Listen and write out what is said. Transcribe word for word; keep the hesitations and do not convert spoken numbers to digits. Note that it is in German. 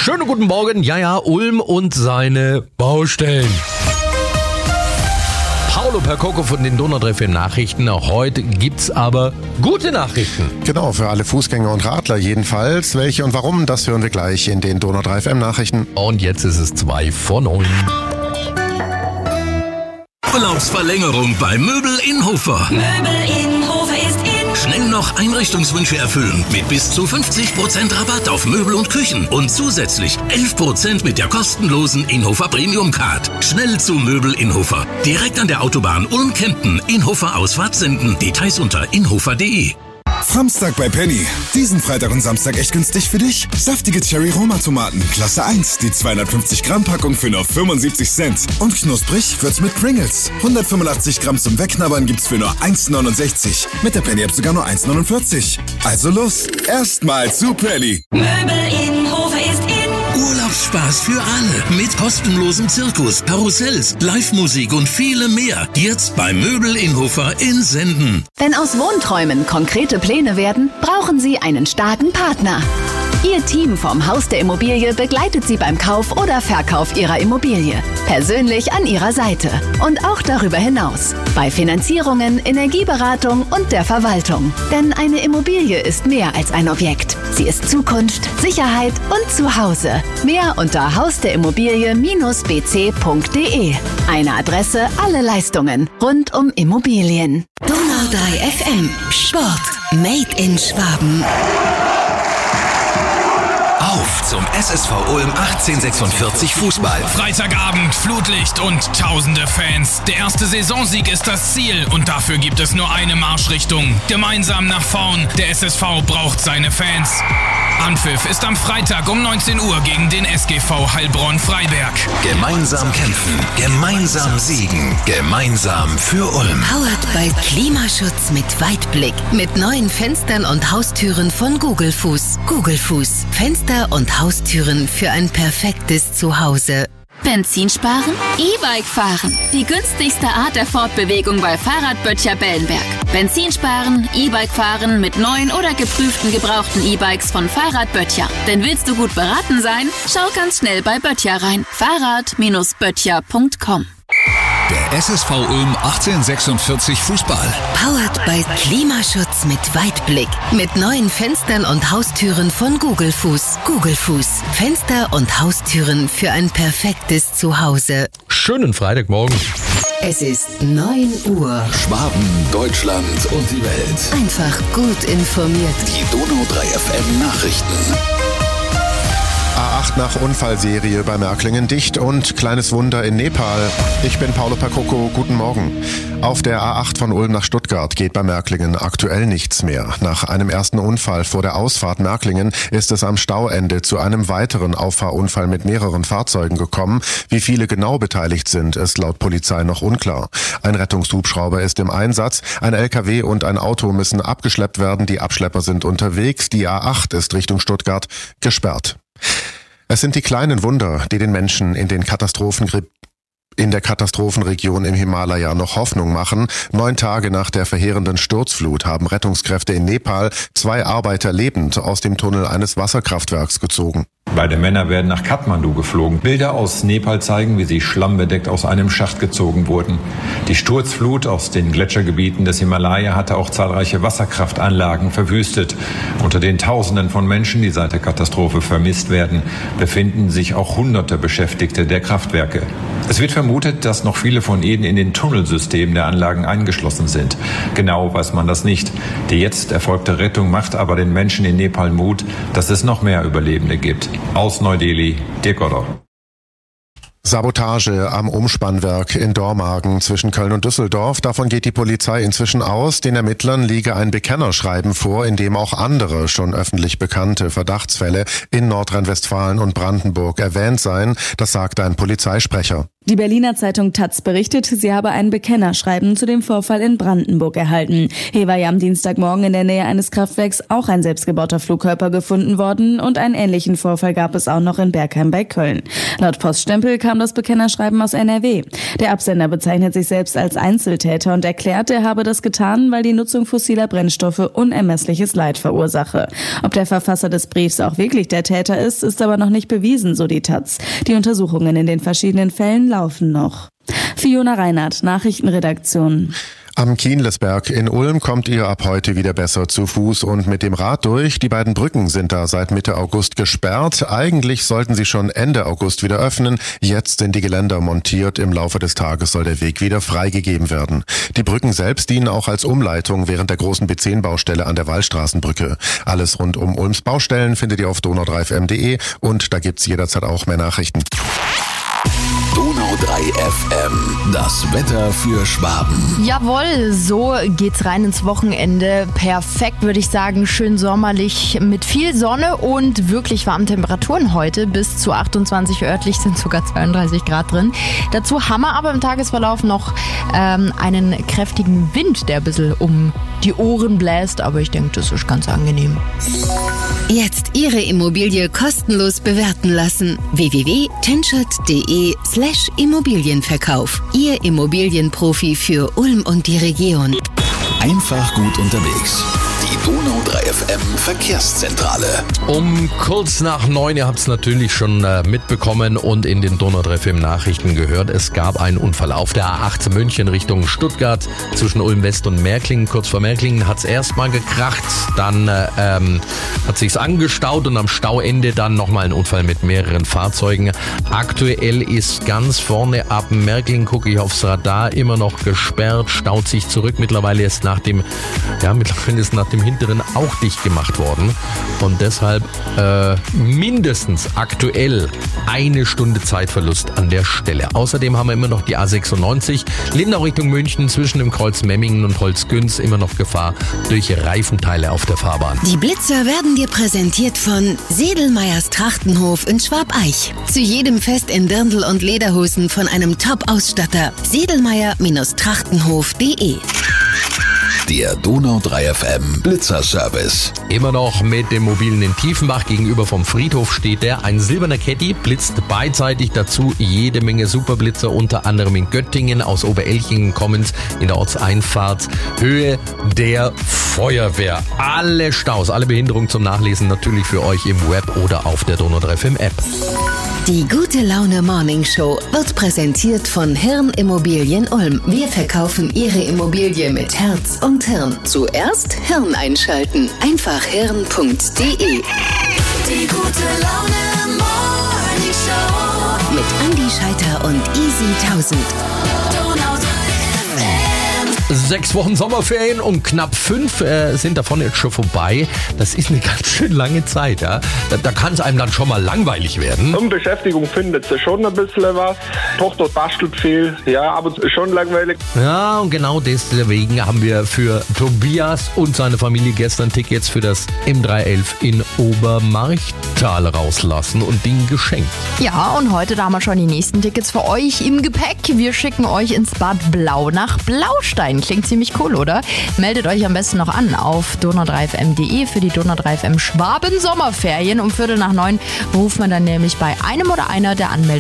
Schönen guten Morgen, ja, ja, Ulm und seine Baustellen. Paolo Percoco von den Donau drei F M Nachrichten. Auch heute gibt's aber gute Nachrichten. Genau, für alle Fußgänger und Radler jedenfalls. Welche und warum, das hören wir gleich in den Donau drei F M Nachrichten. Und jetzt ist es zwei vor neun. Urlaubsverlängerung bei Möbel Innhofer. Möbel Innhofer ist in. Schnell noch Einrichtungswünsche erfüllen mit bis zu fünfzig Prozent Rabatt auf Möbel und Küchen und zusätzlich elf Prozent mit der kostenlosen Innhofer Premium Card. Schnell zu Möbel Innhofer. Direkt an der Autobahn Ulm-Kempten, Innhofer Ausfahrt Senden. Details unter innhofer punkt de. Samstag bei Penny. Diesen Freitag und Samstag echt günstig für dich. Saftige Cherry-Roma-Tomaten, Klasse eins, die zweihundertfünfzig Gramm Packung für nur fünfundsiebzig Cent. Und knusprig wird's mit Pringles. hundertfünfundachtzig Gramm zum Wegknabbern gibt's für nur eins neunundsechzig. Mit der Penny-App sogar nur eins neunundvierzig. Also los, erstmal zu Penny. Möbel Innhofer ist in. Urlaubsspaß für alle mit kostenlosem Zirkus, Karussells, Live-Musik und viele mehr. Jetzt bei Möbel Innhofer in Senden. Wenn aus Wohnträumen konkrete Pläne werden, brauchen Sie einen starken Partner. Ihr Team vom Haus der Immobilie begleitet Sie beim Kauf oder Verkauf Ihrer Immobilie. Persönlich an Ihrer Seite. Und auch darüber hinaus. Bei Finanzierungen, Energieberatung und der Verwaltung. Denn eine Immobilie ist mehr als ein Objekt. Sie ist Zukunft, Sicherheit und Zuhause. Mehr unter haus der Immobilie b c punkt de. Eine Adresse, alle Leistungen rund um Immobilien. Donau drei F M. Sport. Made in Schwaben. Auf zum S S V Ulm achtzehnhundertsechsundvierzig Fußball. Freitagabend, Flutlicht und tausende Fans. Der erste Saisonsieg ist das Ziel und dafür gibt es nur eine Marschrichtung. Gemeinsam nach vorn, der S S V braucht seine Fans. Anpfiff ist am Freitag um neunzehn Uhr gegen den S G V Heilbronn-Freiberg. Gemeinsam kämpfen, gemeinsam siegen, gemeinsam für Ulm. Powered by Klimaschutz mit Weitblick. Mit neuen Fenstern und Haustüren von Gugelfuß. Gugelfuß. Fenster und Haustüren für ein perfektes Zuhause. Benzin sparen? E-Bike fahren. Die günstigste Art der Fortbewegung bei Fahrradböttcher Bellenberg. Benzin sparen, E-Bike fahren mit neuen oder geprüften gebrauchten E-Bikes von Fahrradböttcher. Denn willst du gut beraten sein? Schau ganz schnell bei Böttcher rein. Fahrrad Böttcher punkt com. Der S S V Ulm achtzehnhundertsechsundvierzig Fußball. Powered by Klimaschutz mit Weitblick. Mit neuen Fenstern und Haustüren von Gugelfuß. Gugelfuß. Fenster und Haustüren für ein perfektes Zuhause. Schönen Freitagmorgen. Es ist neun Uhr. Schwaben, Deutschland und die Welt. Einfach gut informiert. Die Donau drei F M Nachrichten. A acht nach Unfallserie bei Märklingen dicht und kleines Wunder in Nepal. Ich bin Paolo Percoco, guten Morgen. Auf der A acht von Ulm nach Stuttgart geht bei Märklingen aktuell nichts mehr. Nach einem ersten Unfall vor der Ausfahrt Märklingen ist es am Stauende zu einem weiteren Auffahrunfall mit mehreren Fahrzeugen gekommen. Wie viele genau beteiligt sind, ist laut Polizei noch unklar. Ein Rettungshubschrauber ist im Einsatz, ein L K W und ein Auto müssen abgeschleppt werden, die Abschlepper sind unterwegs, die A acht ist Richtung Stuttgart gesperrt. Es sind die kleinen Wunder, die den Menschen in den Katastrophen in der Katastrophenregion im Himalaya noch Hoffnung machen. Neun Tage nach der verheerenden Sturzflut haben Rettungskräfte in Nepal zwei Arbeiter lebend aus dem Tunnel eines Wasserkraftwerks gezogen. Beide Männer werden nach Kathmandu geflogen. Bilder aus Nepal zeigen, wie sie schlammbedeckt aus einem Schacht gezogen wurden. Die Sturzflut aus den Gletschergebieten des Himalaya hatte auch zahlreiche Wasserkraftanlagen verwüstet. Unter den Tausenden von Menschen, die seit der Katastrophe vermisst werden, befinden sich auch hunderte Beschäftigte der Kraftwerke. Es wird vermutet, dass noch viele von ihnen in den Tunnelsystemen der Anlagen eingeschlossen sind. Genau weiß man das nicht. Die jetzt erfolgte Rettung macht aber den Menschen in Nepal Mut, dass es noch mehr Überlebende gibt. Aus Neu-Delhi, Dirk Godder. Sabotage am Umspannwerk in Dormagen zwischen Köln und Düsseldorf. Davon geht die Polizei inzwischen aus. Den Ermittlern liege ein Bekennerschreiben vor, in dem auch andere schon öffentlich bekannte Verdachtsfälle in Nordrhein-Westfalen und Brandenburg erwähnt seien. Das sagte ein Polizeisprecher. Die Berliner Zeitung Taz berichtet, sie habe ein Bekennerschreiben zu dem Vorfall in Brandenburg erhalten. Hier war ja am Dienstagmorgen in der Nähe eines Kraftwerks auch ein selbstgebauter Flugkörper gefunden worden und einen ähnlichen Vorfall gab es auch noch in Bergheim bei Köln. Laut Poststempel kam das Bekennerschreiben aus N R W. Der Absender bezeichnet sich selbst als Einzeltäter und erklärt, er habe das getan, weil die Nutzung fossiler Brennstoffe unermessliches Leid verursache. Ob der Verfasser des Briefs auch wirklich der Täter ist, ist aber noch nicht bewiesen, so die Taz. Die Untersuchungen in den verschiedenen Fällen laufen noch. Fiona Reinhardt, Nachrichtenredaktion. Am Kienlesberg in Ulm kommt ihr ab heute wieder besser zu Fuß und mit dem Rad durch. Die beiden Brücken sind da seit Mitte August gesperrt. Eigentlich sollten sie schon Ende August wieder öffnen. Jetzt sind die Geländer montiert. Im Laufe des Tages soll der Weg wieder freigegeben werden. Die Brücken selbst dienen auch als Umleitung während der großen B zehn Baustelle an der Wallstraßenbrücke. Alles rund um Ulms Baustellen findet ihr auf donau drei f m punkt d e und da gibt's jederzeit auch mehr Nachrichten. Donau drei F M, das Wetter für Schwaben. Jawohl, so geht's rein ins Wochenende. Perfekt, würde ich sagen. Schön sommerlich mit viel Sonne und wirklich warmen Temperaturen heute. Bis zu achtundzwanzig örtlich sind sogar zweiunddreißig Grad drin. Dazu haben wir aber im Tagesverlauf noch ähm, einen kräftigen Wind, der ein bisschen um die Ohren bläst. Aber ich denke, das ist ganz angenehm. Jetzt Ihre Immobilie kostenlos bewerten lassen. w w w punkt tenschert punkt d e slash Immobilienverkauf. Ihr Immobilienprofi für Ulm und die Region. Einfach gut unterwegs. Die Donau drei F M Verkehrszentrale. Um kurz nach neun, ihr habt es natürlich schon äh, mitbekommen und in den Donau drei F M Nachrichten gehört, es gab einen Unfall auf der A acht München Richtung Stuttgart zwischen Ulm West und Märklingen. Kurz vor Märklingen hat es erstmal gekracht, dann äh, ähm, hat sich's angestaut und am Stauende dann nochmal ein Unfall mit mehreren Fahrzeugen. Aktuell ist ganz vorne ab Märklingen, gucke ich aufs Radar, immer noch gesperrt, staut sich zurück. Mittlerweile ist nach dem, ja, mittlerweile ist nach dem hinteren auch dicht gemacht worden und deshalb äh, mindestens aktuell eine Stunde Zeitverlust an der Stelle. Außerdem haben wir immer noch die A sechsundneunzig, Lindau Richtung München zwischen dem Kreuz Memmingen und Holzgünz, immer noch Gefahr durch Reifenteile auf der Fahrbahn. Die Blitzer werden dir präsentiert von Sedelmeyers Trachtenhof in Schwabeich. Zu jedem Fest in Dirndl und Lederhosen von einem Top-Ausstatter. sedelmeyer Trachtenhof punkt d e. Der Donau drei F M Blitzerservice. Immer noch mit dem Mobilen in Tiefenbach gegenüber vom Friedhof steht der. Ein silberner Caddy blitzt beidseitig, dazu jede Menge Superblitzer, unter anderem in Göttingen, aus Oberelchingen kommend in der Ortseinfahrt, Höhe der Feuerwehr. Alle Staus, alle Behinderungen zum Nachlesen natürlich für euch im Web oder auf der Donau drei F M App. Die Gute Laune Morning Show wird präsentiert von Hirn Immobilien Ulm. Wir verkaufen Ihre Immobilie mit Herz und Hirn. Zuerst Hirn einschalten. Einfach hirn punkt d e. Die Gute Laune Morning Show mit Andi Scheiter und Easy tausend. Sechs Wochen Sommerferien und knapp fünf äh, sind davon jetzt schon vorbei. Das ist eine ganz schön lange Zeit. Ja? Da, da kann es einem dann schon mal langweilig werden. Um Beschäftigung findet sie schon ein bisschen was. Tochter bastelt viel, ja, aber schon langweilig. Ja, und genau deswegen haben wir für Tobias und seine Familie gestern Tickets für das M dreihundertelf in Obermarchtal rauslassen und Ding geschenkt. Ja, und heute da haben wir schon die nächsten Tickets für euch im Gepäck. Wir schicken euch ins Bad Blau nach Blaustein. Klingt ziemlich cool, oder? Meldet euch am besten noch an auf donau drei f m punkt d e für die Donau drei F M Schwaben Sommerferien. Um Viertel nach neun ruft man dann nämlich bei einem oder einer der Anmeldungen